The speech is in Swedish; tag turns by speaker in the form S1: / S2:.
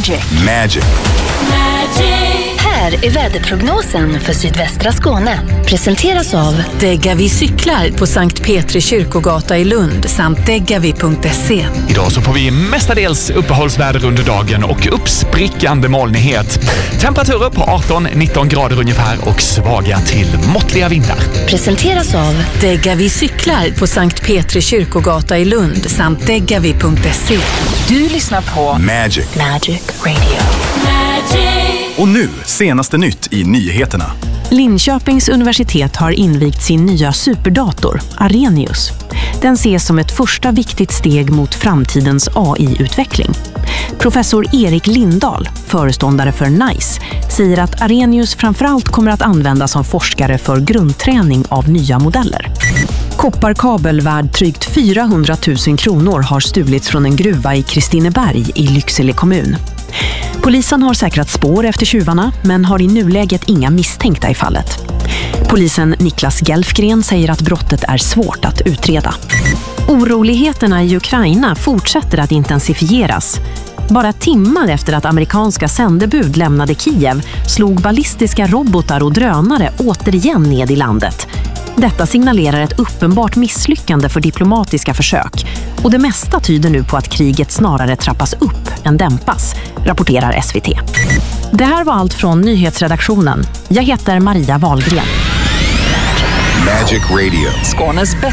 S1: Magic.
S2: Här är väderprognosen för sydvästra Skåne. Presenteras av
S3: Degavi cyklar på Sankt Petri kyrkogata i Lund samt degavi.se.
S4: Idag så får vi mestadels uppehållsväder under dagen och uppsprickande molnighet. Temperaturer på 18-19 grader ungefär och svaga till måttliga vindar.
S2: Presenteras av
S3: Degavi cyklar på Sankt Petri kyrkogata i Lund samt degavi.se.
S2: Du lyssnar på
S1: Magic
S2: Radio.
S5: Och nu, senaste nytt i nyheterna.
S6: Linköpings universitet har invigt sin nya superdator, Arrhenius. Den ses som ett första viktigt steg mot framtidens AI-utveckling. Professor Erik Lindahl, föreståndare för NICE, säger att Arrhenius framförallt kommer att användas som forskare för grundträning av nya modeller. Kopparkabel värd drygt 400 000 kronor har stulits från en gruva i Kristineberg i Lycksele kommun. Polisen har säkrat spår efter tjuvarna men har i nuläget inga misstänkta i fallet. Polisen Niklas Gelfgren säger att brottet är svårt att utreda. Oroligheterna i Ukraina fortsätter att intensifieras. Bara timmar efter att amerikanska sändebud lämnade Kiev slog ballistiska robotar och drönare återigen ned i landet. Detta signalerar ett uppenbart misslyckande för diplomatiska försök och det mesta tyder nu på att kriget snarare trappas upp än dämpas, rapporterar SVT. Det här var allt från nyhetsredaktionen. Jag heter Maria Wahlgren.
S1: Radio.
S3: Skånes bästa